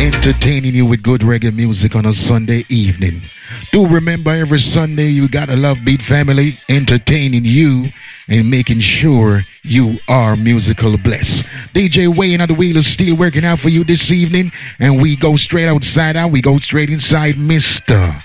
entertaining you with good reggae music on a Sunday evening. Do remember, every Sunday you got a Love Beat family entertaining you and making sure you are musical blessed. DJ Wayne on the wheel is still working out for you this evening, and we go straight outside out. We go straight inside Mr.